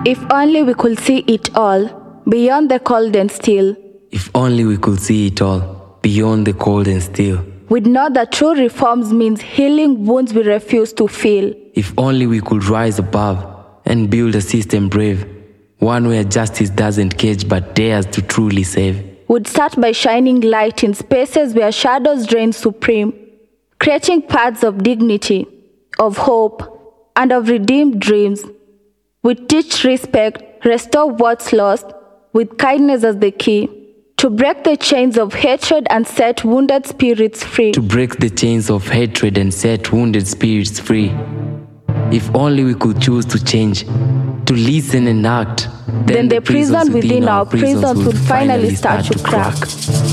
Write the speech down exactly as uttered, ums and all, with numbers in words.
If only we could see it all, beyond the cold and still. If only we could see it all, beyond the cold and still. We'd know that true reforms means healing wounds we refuse to feel. If only we could rise above and build a system brave, one where justice doesn't cage but dares to truly save. We'd start by shining light in spaces where shadows reign supreme, creating paths of dignity, of hope, and of redeemed dreams. We'd teach respect, restore what's lost, with kindness as the key, to break the chains of hatred and set wounded spirits free. To break the chains of hatred and set wounded spirits free. If only we could choose to change, to listen and act, then, then the, the prisons within, within our prisons would finally start to crack.